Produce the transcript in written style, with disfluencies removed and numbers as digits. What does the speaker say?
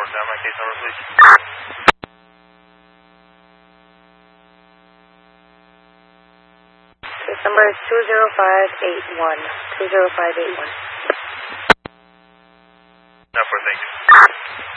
down my case number, please. Case number is 20581. 20581. No, thank you.